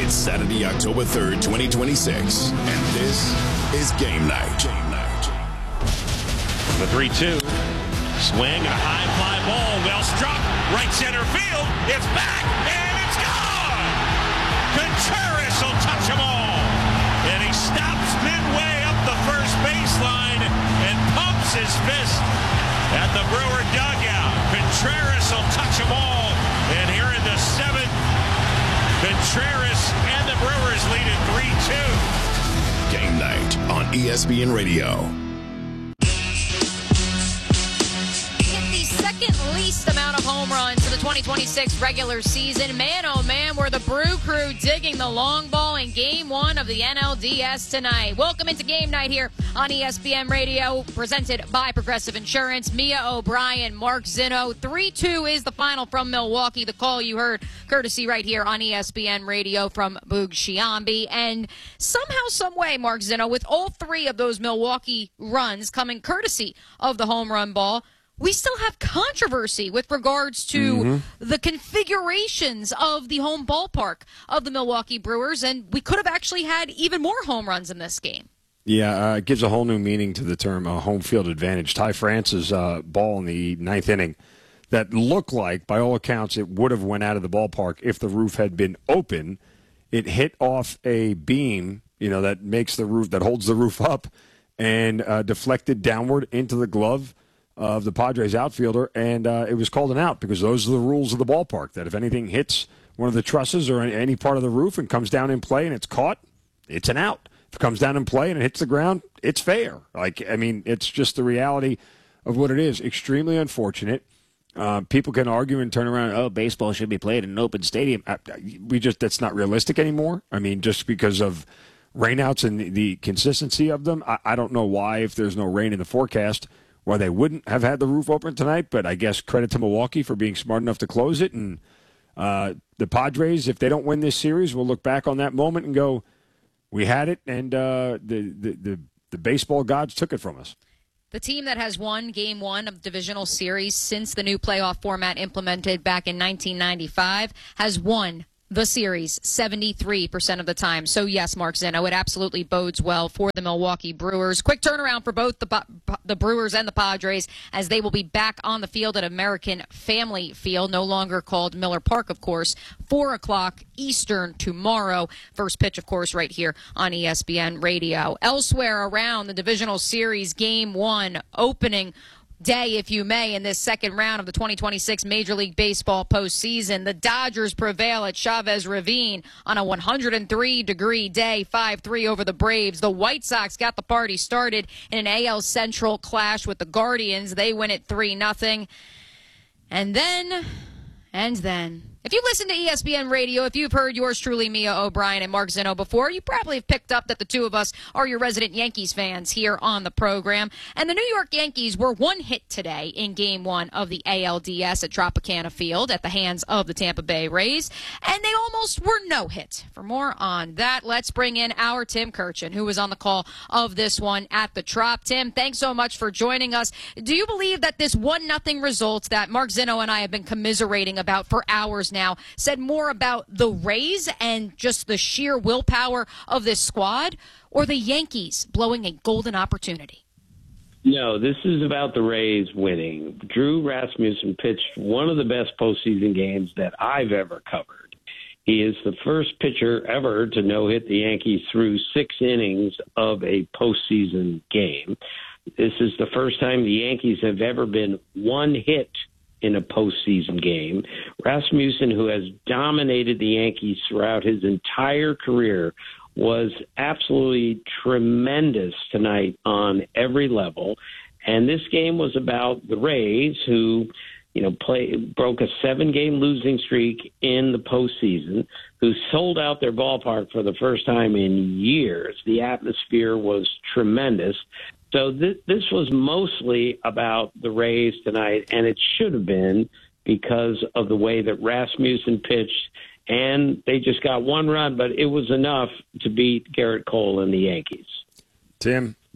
It's Saturday, October 3rd, 2026, and this is Game Night. The 3-2. Swing, a high fly ball, well struck, right center field. It's back, and it's gone! Contreras will touch them all. And he stops midway up the first baseline and pumps his fist at the Brewer dugout. Contreras will touch them all. And here in the seventh, Contreras and the Brewers lead it 3-2. Game Night on ESPN Radio. Least amount of home runs in the 2026 regular season. Man, oh man, were the Brew Crew digging the long ball in Game 1 of the NLDS tonight. Welcome into Game Night here on ESPN Radio, presented by Progressive Insurance. Mia O'Brien, Mark Zinno. 3-2 is the final from Milwaukee. The call you heard, courtesy right here on ESPN Radio from Boog Sciambi. And somehow, some way, Mark Zinno, with all three of those Milwaukee runs coming courtesy of the home run ball, we still have controversy with regards to the configurations of the home ballpark of the Milwaukee Brewers, and we could have actually had even more home runs in this game. Yeah, it gives a whole new meaning to the term home field advantage. Ty France's ball in the ninth inning that looked like, by all accounts, it would have went out of the ballpark if the roof had been open. It hit off a beam, that makes the roof, that holds the roof up, and deflected downward into the glove of the Padres outfielder, and it was called an out because those are the rules of the ballpark, that if anything hits one of the trusses or any part of the roof and comes down in play and it's caught, it's an out. If it comes down in play and it hits the ground, it's fair. It's just the reality of what it is. Extremely unfortunate. People can argue and turn around, baseball should be played in an open stadium. That's not realistic anymore. Just because of rainouts and the consistency of them. I don't know why, if there's no rain in the forecast, why they wouldn't have had the roof open tonight, but I guess credit to Milwaukee for being smart enough to close it. And the Padres, if they don't win this series, will look back on that moment and go, we had it, and the baseball gods took it from us. The team that has won Game 1 of the divisional series since the new playoff format implemented back in 1995 has won the series 73% of the time. So, yes, Mark Zinno, it absolutely bodes well for the Milwaukee Brewers. Quick turnaround for both the Brewers and the Padres, as they will be back on the field at American Family Field, no longer called Miller Park, of course, 4 o'clock Eastern tomorrow. First pitch, of course, right here on ESPN Radio. Elsewhere around the divisional series, Game 1 opening day, if you may, in this second round of the 2026 Major League Baseball postseason. The Dodgers prevail at Chavez Ravine on a 103-degree day, 5-3 over the Braves. The White Sox got the party started in an AL Central clash with the Guardians. They win it 3-0. And then, if you listen to ESPN Radio, if you've heard yours truly, Mia O'Brien and Mark Zinno, before, you probably have picked up that the two of us are your resident Yankees fans here on the program. And the New York Yankees were one hit today in Game 1 of the ALDS at Tropicana Field at the hands of the Tampa Bay Rays. And they almost were no hit. For more on that, let's bring in our Tim Kurkjian, who was on the call of this one at the Trop. Tim, thanks so much for joining us. Do you believe that this 1-0 result that Mark Zinno and I have been commiserating about for hours now said more about the Rays and just the sheer willpower of this squad, or the Yankees blowing a golden opportunity? No, this is about the Rays winning. Drew Rasmussen pitched one of the best postseason games that I've ever covered. He is the first pitcher ever to no-hit the Yankees through 6 innings of a postseason game. This is the first time the Yankees have ever been one hit in a postseason game. Rasmussen, who has dominated the Yankees throughout his entire career, was absolutely tremendous tonight on every level. And this game was about the Rays, who, broke a 7-game losing streak in the postseason, who sold out their ballpark for the first time in years. The atmosphere was tremendous. So this was mostly about the Rays tonight, and it should have been because of the way that Rasmussen pitched, and they just got one run, but it was enough to beat Garrett Cole and the Yankees. Tim,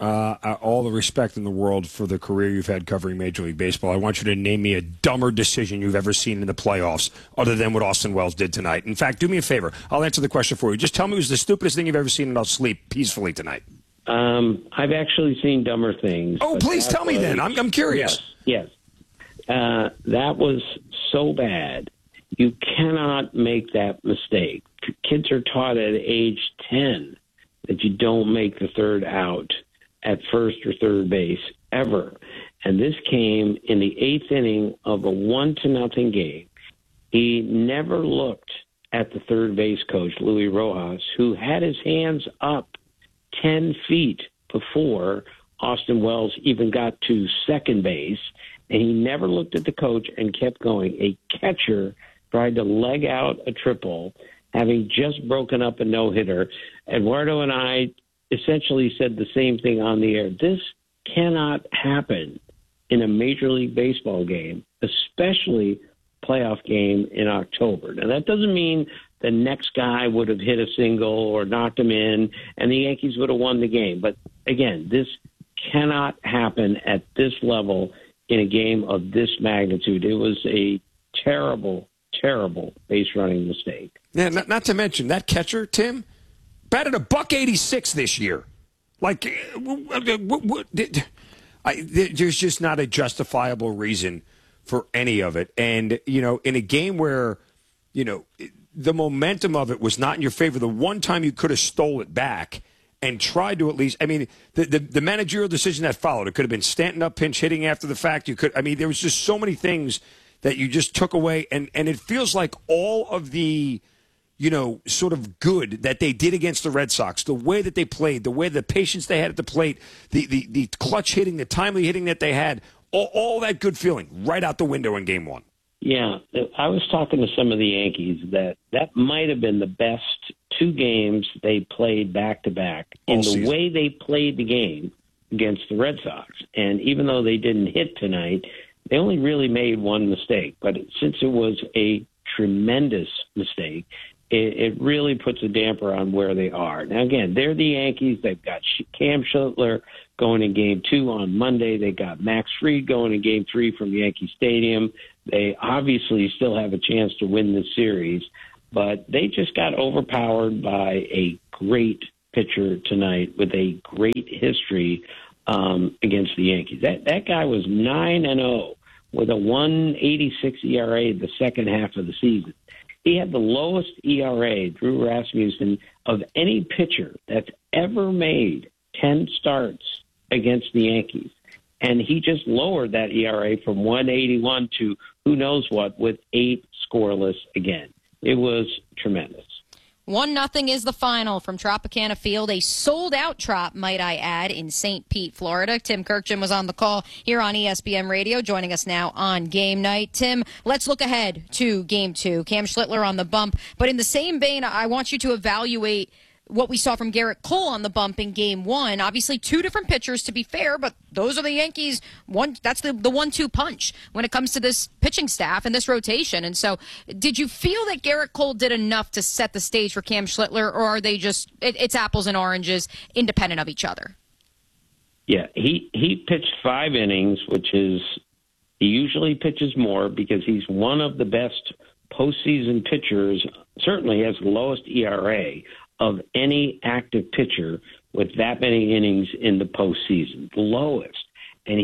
all the respect in the world for the career you've had covering Major League Baseball. I want you to name me a dumber decision you've ever seen in the playoffs other than what Austin Wells did tonight. In fact, do me a favor. I'll answer the question for you. Just tell me it was the stupidest thing you've ever seen, and I'll sleep peacefully tonight. I've actually seen dumber things. Oh, please tell me then. I'm curious. Yes. That was so bad. You cannot make that mistake. Kids are taught at age 10 that you don't make the third out at first or third base ever. And this came in the 8th inning of a 1-0 game. He never looked at the third base coach, Luis Rojas, who had his hands up 10 feet before Austin Wells even got to second base. And he never looked at the coach and kept going. A catcher tried to leg out a triple, having just broken up a no-hitter. Eduardo and I essentially said the same thing on the air. This cannot happen in a Major League Baseball game, especially playoff game in October. Now, that doesn't mean the next guy would have hit a single or knocked him in and the Yankees would have won the game. But, again, this cannot happen at this level in a game of this magnitude. It was a terrible base running mistake. Yeah, not to mention that catcher, Tim, batted $186 this year. Like, there's just not a justifiable reason for any of it. And, in a game where, the momentum of it was not in your favor, the one time you could have stole it back and tried to at least, the managerial decision that followed, it could have been Stanton up pinch hitting after the fact. There was just so many things that you just took away. And it feels like all of the, sort of good that they did against the Red Sox, the way that they played, the way the patience they had at the plate, the clutch hitting, the timely hitting that they had, all that good feeling right out the window in Game 1. Yeah, I was talking to some of the Yankees that might have been the best 2 games they played back-to-back in the way they played the game against the Red Sox. And even though they didn't hit tonight, they only really made one mistake. But since it was a tremendous mistake, it really puts a damper on where they are. Now, again, they're the Yankees. They've got Cam Schuttler going in Game 2 on Monday. They got Max Fried going in Game 3 from Yankee Stadium. They obviously still have a chance to win this series, but they just got overpowered by a great pitcher tonight with a great history against the Yankees. That guy was 9-0 with a 1.86 ERA the second half of the season. He had the lowest ERA, Drew Rasmussen, of any pitcher that's ever made 10 starts against the Yankees. And he just lowered that ERA from 1.81 to who knows what with 8 scoreless again. It was tremendous. 1-0 is the final from Tropicana Field, a sold-out Trop, might I add, in St. Pete, Florida. Tim Kirkjian was on the call here on ESPN Radio, joining us now on Game Night. Tim, let's look ahead to Game 2. Cam Schlittler on the bump, but in the same vein, I want you to evaluate what we saw from Garrett Cole on the bump in Game 1. Obviously, 2 different pitchers, to be fair, but those are the Yankees. That's the 1-2 punch when it comes to this pitching staff and this rotation. And so, did you feel that Garrett Cole did enough to set the stage for Cam Schlittler, or are they just it's apples and oranges, independent of each other? Yeah, he pitched 5 innings, which is he usually pitches more because he's one of the best postseason pitchers. Certainly has the lowest ERA of any active pitcher with that many innings in the postseason, the lowest. And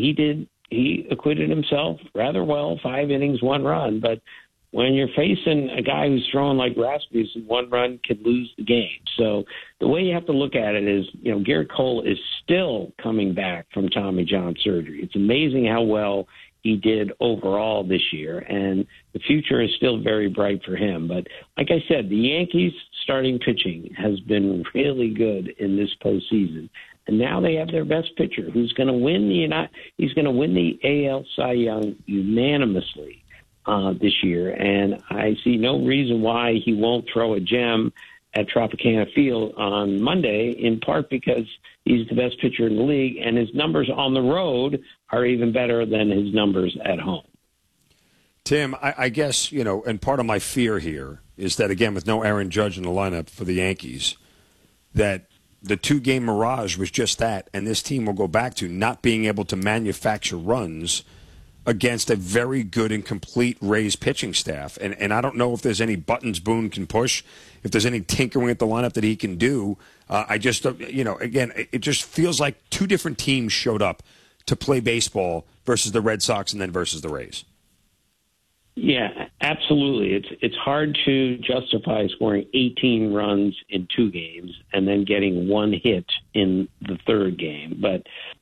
he acquitted himself rather well, 5 innings, 1 run. But when you're facing a guy who's throwing like Rasmussen, 1 run could lose the game. So the way you have to look at it is, Garrett Cole is still coming back from Tommy John surgery. It's amazing how well he did overall this year, and the future is still very bright for him. But like I said, the Yankees starting pitching has been really good in this postseason, and now they have their best pitcher, who's going to win the AL Cy Young unanimously this year, and I see no reason why he won't throw a gem at Tropicana Field on Monday, in part because he's the best pitcher in the league, and his numbers on the road are even better than his numbers at home. Tim, I guess, and part of my fear here is that, again, with no Aaron Judge in the lineup for the Yankees, that the 2-game mirage was just that, and this team will go back to not being able to manufacture runs against a very good and complete Rays pitching staff. And I don't know if there's any buttons Boone can push, if there's any tinkering at the lineup that he can do. I just, again, it just feels like two different teams showed up to play baseball versus the Red Sox and then versus the Rays. Yeah, absolutely. It's hard to justify scoring 18 runs in 2 games and then getting 1 hit in the 3rd game. But,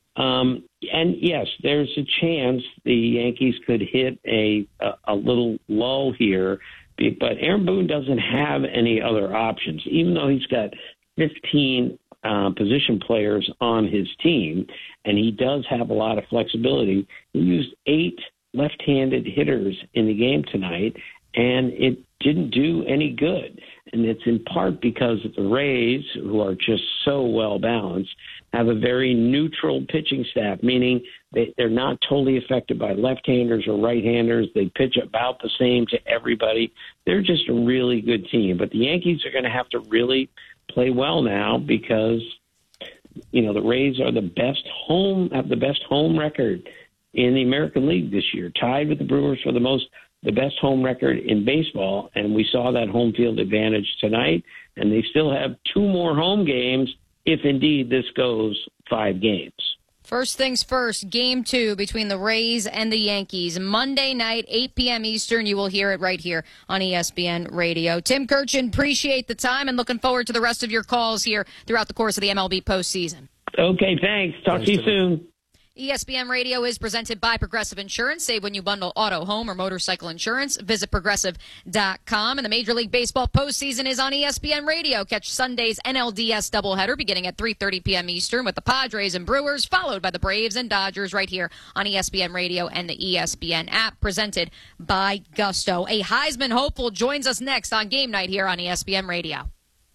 and yes, there's a chance the Yankees could hit a little lull here, but Aaron Boone doesn't have any other options, even though he's got 15 position players on his team, and he does have a lot of flexibility. He used 8 left-handed hitters in the game tonight, and it didn't do any good. And it's in part because the Rays, who are just so well-balanced, have a very neutral pitching staff, meaning they're not totally affected by left-handers or right-handers. They pitch about the same to everybody. They're just a really good team. But the Yankees are going to have to really play well now because, the Rays are have the best home record in the American League this year, tied with the Brewers for the best home record in baseball. And we saw that home field advantage tonight, and they still have 2 more home games if indeed this goes 5 games. First things first, Game 2 between the Rays and the Yankees. Monday night, 8 p.m. Eastern. You will hear it right here on ESPN Radio. Tim Kurkjian, appreciate the time and looking forward to the rest of your calls here throughout the course of the MLB postseason. Okay, thanks. Talk to you soon. ESPN Radio is presented by Progressive Insurance. Save when you bundle auto, home, or motorcycle insurance. Visit Progressive.com. And the Major League Baseball postseason is on ESPN Radio. Catch Sunday's NLDS doubleheader beginning at 3:30 p.m. Eastern with the Padres and Brewers, followed by the Braves and Dodgers right here on ESPN Radio and the ESPN app, presented by Gusto. A Heisman hopeful joins us next on Game Night here on ESPN Radio.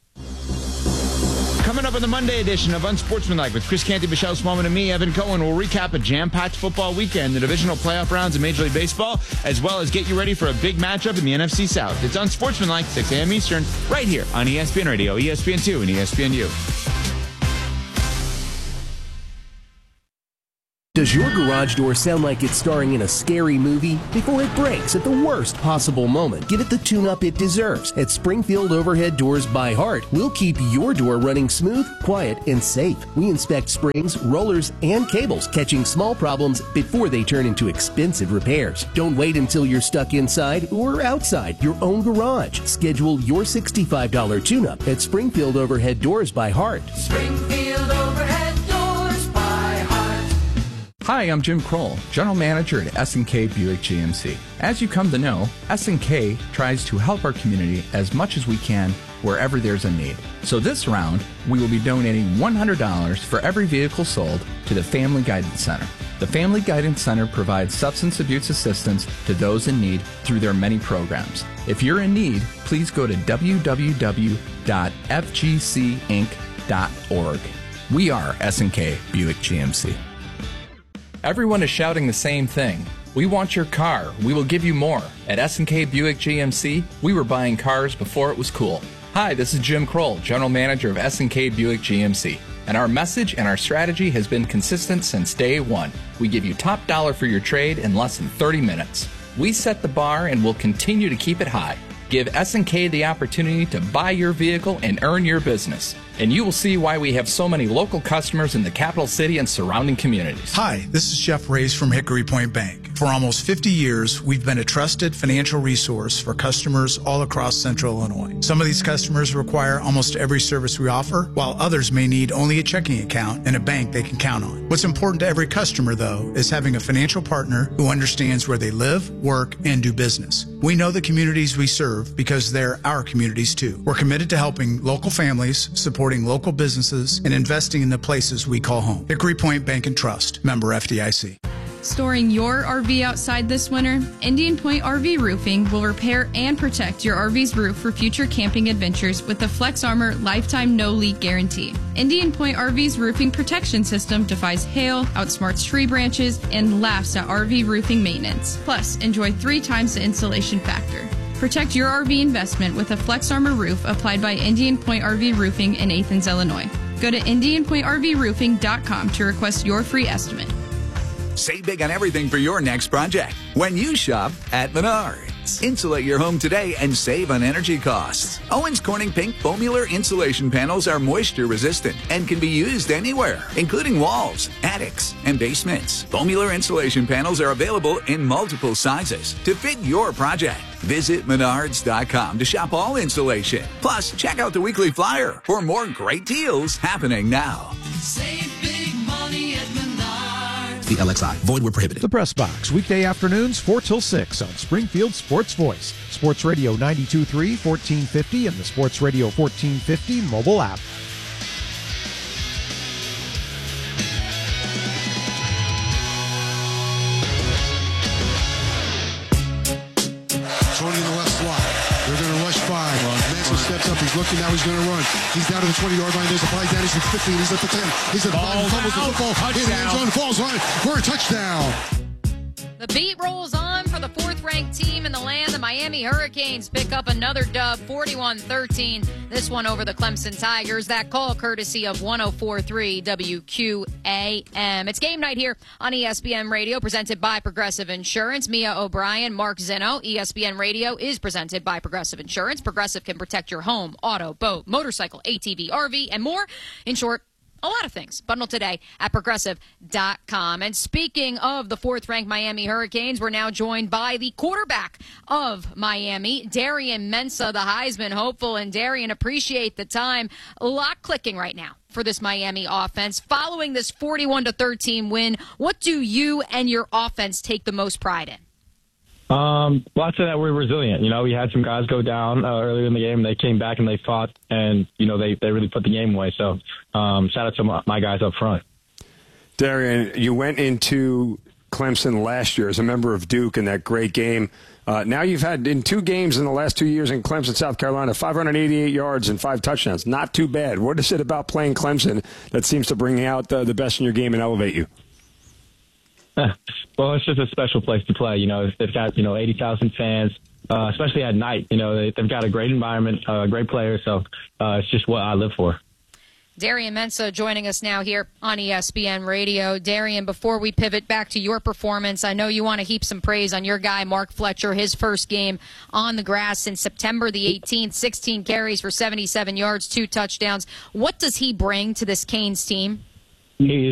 Coming up on the Monday edition of Unsportsmanlike with Chris Canty, Michelle Smallman, and me, Evan Cohen, we'll recap a jam-packed football weekend, the divisional playoff rounds in Major League Baseball, as well as get you ready for a big matchup in the NFC South. It's Unsportsmanlike, 6 a.m. Eastern, right here on ESPN Radio, ESPN2, and ESPNU. Does your garage door sound like it's starring in a scary movie? Before it breaks at the worst possible moment, give it the tune-up it deserves. At Springfield Overhead Doors by Heart, we'll keep your door running smooth, quiet, and safe. We inspect springs, rollers, and cables, catching small problems before they turn into expensive repairs. Don't wait until you're stuck inside or outside your own garage. Schedule your $65 tune-up at Springfield Overhead Doors by Heart. Springfield Overhead Doors by Heart. Hi, I'm Jim Kroll, General Manager at S&K Buick GMC. As you come to know, S&K tries to help our community as much as we can wherever there's a need. So this round, we will be donating $100 for every vehicle sold to the Family Guidance Center. The Family Guidance Center provides substance abuse assistance to those in need through their many programs. If you're in need, please go to www.fgcinc.org. We are S&K Buick GMC. Everyone is shouting the same thing. We want your car. We will give you more. At S&K Buick GMC, we were buying cars before it was cool. Hi, this is Jim Kroll, General Manager of S&K Buick GMC. And our message and our strategy has been consistent since day one. We give you top dollar for your trade in less than 30 minutes. We set the bar and will continue to keep it high. Give S&K the opportunity to buy your vehicle and earn your business. And you will see why we have so many local customers in the capital city and surrounding communities. Hi, this is Jeff Reyes from Hickory Point Bank. For almost 50 years, we've been a trusted financial resource for customers all across Central Illinois. Some of these customers require almost every service we offer, while others may need only a checking account and a bank they can count on. What's important to every customer, though, is having a financial partner who understands where they live, work, and do business. We know the communities we serve because they're our communities, too. We're committed to helping local families, supporting local businesses, and investing in the places we call home. Hickory Point Bank and Trust, member FDIC. Storing your RV outside this winter? Indian Point RV Roofing will repair and protect your RV's roof for future camping adventures with the Flex Armor Lifetime No Leak Guarantee. Indian Point RV's roofing protection system defies hail, outsmarts tree branches, and laughs at RV roofing maintenance. Plus, enjoy 3 times the insulation factor. Protect your RV investment with a Flex Armor roof applied by Indian Point RV Roofing in Athens, Illinois. Go to IndianPointRVRoofing.com to request your free estimate. Save big on everything for your next project when you shop at Menards. Insulate your home today and save on energy costs. Owens Corning Pink Foamular insulation panels are moisture resistant and can be used anywhere, including walls, attics, and basements. Foamular insulation panels are available in multiple sizes to fit your project. Visit Menards.com to shop all insulation. Plus, check out the weekly flyer for more great deals happening now. Save big money at Menards. The LXI. Void where prohibited. The Press Box, weekday afternoons 4 till 6 on Springfield Sports Voice. Sports Radio 92.3, 1450, and the Sports Radio 1450 mobile app. Tony in the left slot. They're going to rush 5. Manson steps up. He's looking now. He's going to run. He's down to the 20-yard line. There's a play down. He's at 15. He's at the 10. He's at the 5. He fumbles the football. In the end zone. Falls on it for a touchdown. The beat rolls on for the fourth-ranked team in the land. The Miami Hurricanes pick up another dub, 41-13. This one over the Clemson Tigers. That call courtesy of 104.3 WQAM. It's game night here on ESPN Radio, presented by Progressive Insurance. Mia O'Brien, Mark Zinno. ESPN Radio is presented by Progressive Insurance. Progressive can protect your home, auto, boat, motorcycle, ATV, RV, and more. In short, a lot of things. Bundle today at Progressive.com. And speaking of the fourth-ranked Miami Hurricanes, we're now joined by the quarterback of Miami, Darian Mensah, the Heisman hopeful. And Darian, appreciate the time. A lot clicking right now for this Miami offense. Following this 41-13 win, what do you and your offense take the most pride in? Lots of that we're resilient. You know, we had some guys go down earlier in the game. They came back and they fought, and, you know, they really put the game away. So shout out to my guys up front. Darian, you went into Clemson last year as a member of Duke in that great game. Now you've had in 2 games in the last 2 years in Clemson, South Carolina, 588 yards and 5 touchdowns. Not too bad. What is it about playing Clemson that seems to bring out the best in your game and elevate you? Well, it's just a special place to play. You know, they've got, 80,000 fans, especially at night. You know, they've got a great environment, great players. So it's just what I live for. Darian Mensah joining us now here on ESPN Radio. Darian, before we pivot back to your performance, I know you want to heap some praise on your guy, Mark Fletcher, his first game on the grass since September the 18th, 16 carries for 77 yards, 2 touchdowns. What does he bring to this Canes team? He